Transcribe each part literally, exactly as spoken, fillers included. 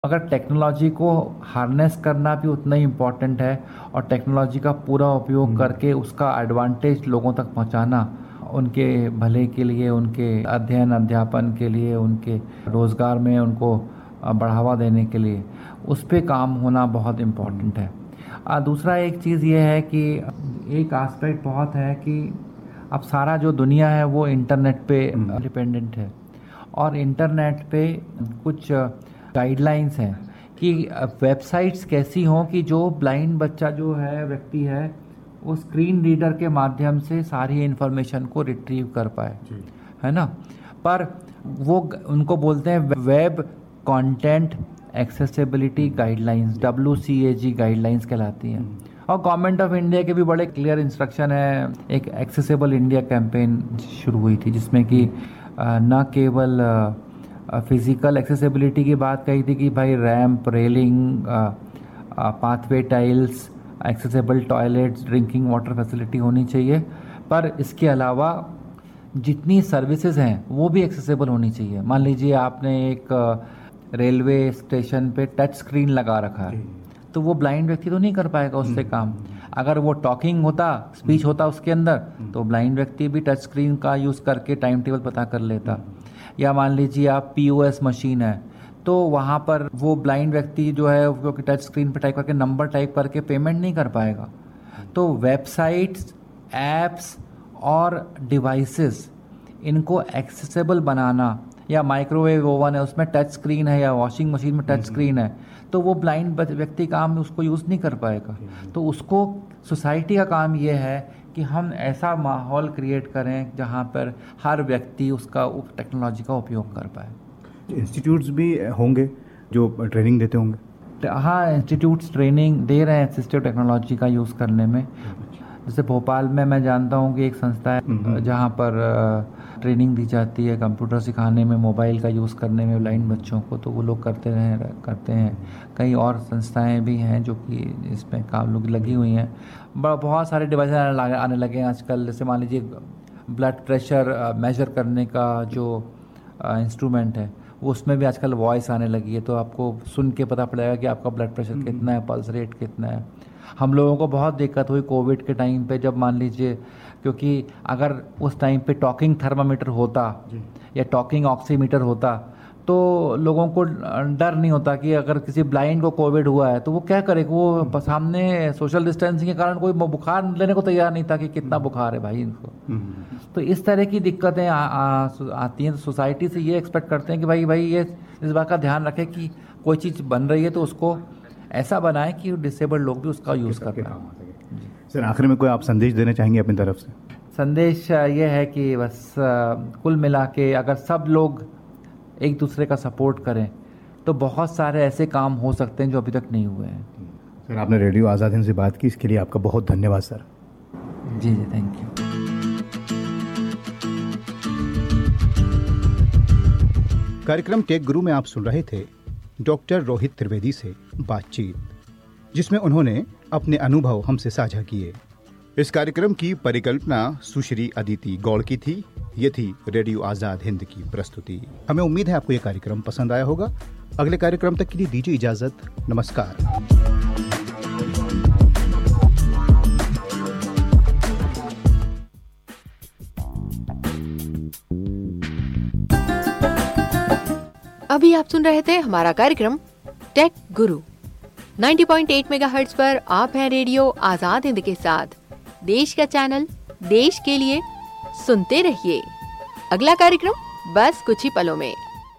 अगर टेक्नोलॉजी को हार्नेस करना भी उतना ही इम्पोर्टेंट है और टेक्नोलॉजी का पूरा उपयोग करके उसका एडवांटेज लोगों तक पहुंचाना उनके भले के लिए, उनके अध्ययन अध्यापन के लिए, उनके रोज़गार में उनको बढ़ावा देने के लिए, उस पे काम होना बहुत इम्पोर्टेंट है। आ, दूसरा एक चीज़ ये है कि एक एस्पेक्ट बहुत है कि अब सारा जो दुनिया है वो इंटरनेट पे डिपेंडेंट है और इंटरनेट पे कुछ गाइडलाइंस हैं कि वेबसाइट्स कैसी हों कि जो ब्लाइंड बच्चा जो है व्यक्ति है वो स्क्रीन रीडर के माध्यम से सारी इन्फॉर्मेशन को रिट्रीव कर पाए, है ना। पर वो उनको बोलते हैं web content accessibility guidelines, W C ए जी गाइडलाइंस कहलाती हैं। और गवर्नमेंट ऑफ इंडिया के भी बड़े क्लियर इंस्ट्रक्शन है। एक एक्सेसिबल इंडिया कैंपेन शुरू हुई थी जिसमें कि न केवल फिज़िकल एक्सेसिबिलिटी की बात कही थी कि भाई ramp, railing, pathway tiles, accessible toilets, drinking water facility होनी चाहिए, पर इसके अलावा जितनी सर्विसेज हैं वो भी एक्सेसिबल होनी चाहिए। मान लीजिए आपने एक रेलवे स्टेशन पे टच स्क्रीन लगा रखा है तो वो ब्लाइंड व्यक्ति तो नहीं कर पाएगा उससे काम। अगर वो टॉकिंग होता, स्पीच होता उसके अंदर, तो ब्लाइंड व्यक्ति भी टच स्क्रीन का यूज़ करके टाइम टेबल पता कर लेता। या मान लीजिए आप पी ओ एस मशीन है तो वहाँ पर वो ब्लाइंड व्यक्ति जो है क्योंकि टच स्क्रीन पर टाइप करके नंबर टाइप करके पेमेंट नहीं कर पाएगा। तो वेबसाइट्स, ऐप्स और डिवाइसेस इनको एक्सेसिबल बनाना, या माइक्रोवेव ओवन है उसमें टच स्क्रीन है, या वॉशिंग मशीन में टच स्क्रीन है, तो वो ब्लाइंड व्यक्ति काम उसको यूज़ नहीं कर पाएगा। तो उसको सोसाइटी का काम ये है कि हम ऐसा माहौल क्रिएट करें जहाँ पर हर व्यक्ति उसका टेक्नोलॉजी का उपयोग कर पाए। इंस्टीट्यूट्स भी होंगे जो ट्रेनिंग देते होंगे? हाँ, इंस्टीट्यूट्स ट्रेनिंग दे रहे हैं असिस्टिव टेक्नोलॉजी का यूज़ करने में। जैसे भोपाल में मैं जानता हूँ कि एक संस्था है जहाँ पर ट्रेनिंग दी जाती है कंप्यूटर सिखाने में, मोबाइल का यूज़ करने में ब्लाइंड बच्चों को, तो वो लोग करते रहे करते हैं। कई और संस्थाएं भी हैं जो कि इसमें काम लोग लगी हुई हैं। बहुत सारे डिवाइस आने लगे हैं आजकल। जैसे मान लीजिए ब्लड प्रेशर मेजर करने का जो इंस्ट्रूमेंट है वो उसमें भी आजकल वॉइस आने लगी है, तो आपको सुन के पता पड़ेगा कि आपका ब्लड प्रेशर कितना है, पल्स रेट कितना है। हम लोगों को बहुत दिक्कत हुई कोविड के टाइम पे, जब मान लीजिए क्योंकि अगर उस टाइम पे टॉकिंग थर्मामीटर होता या टॉकिंग ऑक्सीमीटर होता तो लोगों को डर नहीं होता कि अगर किसी ब्लाइंड को कोविड हुआ है तो वो क्या करे। वो सामने सोशल डिस्टेंसिंग के कारण कोई बुखार लेने को तैयार नहीं था कि कितना बुखार है भाई इनको। तो इस तरह की दिक्कतें आ, आ, आती हैं। सोसाइटी से ये एक्सपेक्ट करते हैं कि भाई भाई ये इस बात का ध्यान रखें कि कोई चीज़ बन रही है तो उसको ऐसा बनाएं कि डिसेबल्ड लोग भी उसका यूज़ कर पाएं। सर, आखिर में कोई आप संदेश देना चाहेंगे अपनी तरफ से? संदेश ये है कि बस कुल मिला के अगर सब लोग एक दूसरे का सपोर्ट करें तो बहुत सारे ऐसे काम हो सकते हैं जो अभी तक नहीं हुए हैं। सर, आपने रेडियो आज़ाद हिंद से बात की, इसके लिए आपका बहुत धन्यवाद sir. Ji ji, thank you. कार्यक्रम टेक गुरु में आप सुन रहे थे डॉक्टर रोहित त्रिवेदी से बातचीत, जिसमें उन्होंने अपने अनुभव हमसे साझा किए। इस कार्यक्रम की परिकल्पना सुश्री अदिति गौड़ की थी। ये थी रेडियो आज़ाद हिंद की प्रस्तुति। हमें उम्मीद है आपको ये कार्यक्रम पसंद आया होगा। अगले कार्यक्रम तक के लिए दीजिए इजाजत। नमस्कार। अभी आप सुन रहे थे हमारा कार्यक्रम टेक गुरु नब्बे पॉइंट आठ मेगाहर्ट्ज पर। आप हैं रेडियो आजाद हिंद के साथ। देश का चैनल, देश के लिए। सुनते रहिए। अगला कार्यक्रम बस कुछ ही पलों में।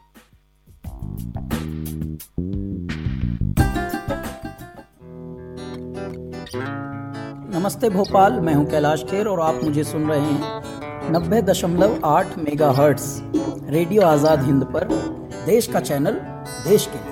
नमस्ते भोपाल, मैं हूं कैलाश खेर और आप मुझे सुन रहे हैं नब्बे दशमलव आठ मेगाहर्ट्ज रेडियो आजाद हिंद पर। देश का चैनल, देश के लिए।